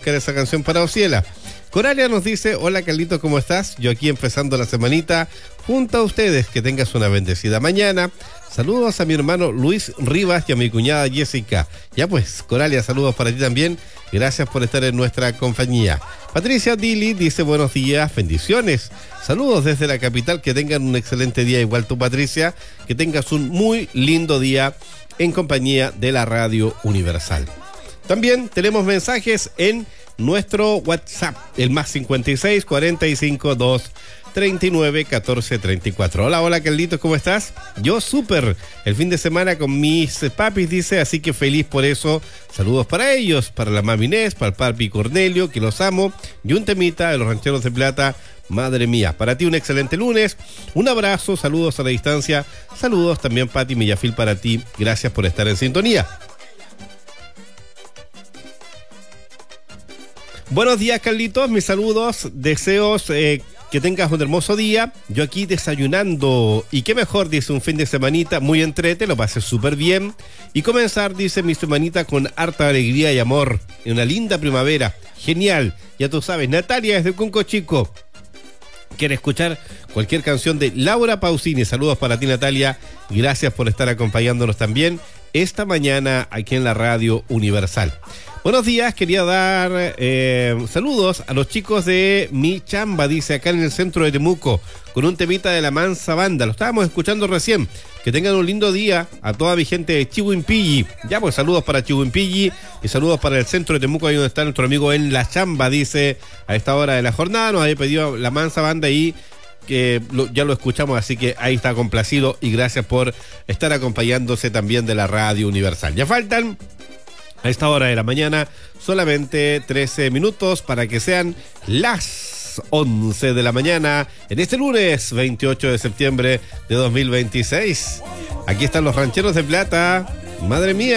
buscar esa canción para Ociela. Coralia nos dice: hola Carlitos, ¿cómo estás? Yo aquí empezando la semanita junto a ustedes, que tengas una bendecida mañana. Saludos a mi hermano Luis Rivas y a mi cuñada Jessica. Ya pues, Coralia, saludos para ti también. Gracias por estar en nuestra compañía. Patricia Dili dice: buenos días, bendiciones. Saludos desde la capital, que tengan un excelente día. Igual tú, Patricia, que tengas un muy lindo día en compañía de la Radio Universal. También tenemos mensajes en nuestro WhatsApp, el más 56 45 2 39 14 34. Hola Carlitos, ¿cómo estás? Yo súper, el fin de semana con mis papis, dice, así que feliz por eso. Saludos para ellos, para la mami Inés, para el papi Cornelio, que los amo, y un temita de los Rancheros de Plata, Madre Mía. Para ti un excelente lunes, un abrazo, saludos a la distancia, saludos también Pati Millafil para ti, gracias por estar en sintonía. Buenos días, Carlitos, mis saludos, deseos que tengas un hermoso día. Yo aquí desayunando, y qué mejor, dice, un fin de semanita muy entrete, lo pasé súper bien, y comenzar, dice, mi semanita con harta alegría y amor, en una linda primavera, genial, ya tú sabes. Natalia desde Cunco Chico quiere escuchar cualquier canción de Laura Pausini. Saludos para ti, Natalia, gracias por estar acompañándonos también esta mañana aquí en la Radio Universal. Buenos días, quería dar saludos a los chicos de Mi Chamba, dice, acá en el centro de Temuco, con un temita de la Mansa Banda. Lo estábamos escuchando recién. Que tengan un lindo día a toda mi gente de Chihuimpilli. Ya pues, saludos para Chihuimpilli y saludos para el centro de Temuco, ahí donde está nuestro amigo en La Chamba, dice, a esta hora de la jornada. Nos había pedido la Mansa Banda y que ya lo escuchamos, así que ahí está complacido, y gracias por estar acompañándose también de la Radio Universal. Ya faltan a esta hora de la mañana solamente 13 minutos para que sean las 11 de la mañana en este lunes 28 de septiembre de 2026. Aquí están los Rancheros de Plata, Madre Mía.